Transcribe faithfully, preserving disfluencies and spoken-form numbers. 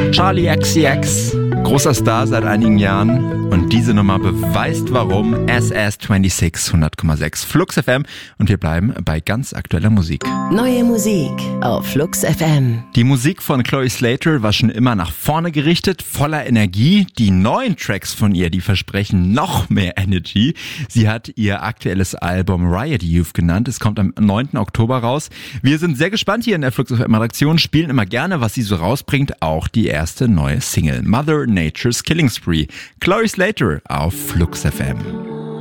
Charli X C X, großer Star seit einigen Jahren. Und diese Nummer beweist warum. S S sechsundzwanzig, hundert Komma sechs Flux F M. Und wir bleiben bei ganz aktueller Musik. Neue Musik auf Flux F M. Die Musik von Chloe Slater war schon immer nach vorne gerichtet, voller Energie. Die neuen Tracks von ihr, die versprechen noch mehr Energy. Sie hat ihr aktuelles Album Riot Youth genannt. Es kommt am neunten Oktober raus. Wir sind sehr gespannt hier in der Flux F M Redaktion, spielen immer gerne, was sie so rausbringt. Auch die erste neue Single, Mother Nature's Killing Spree. Chloe Slater auf Flux F M.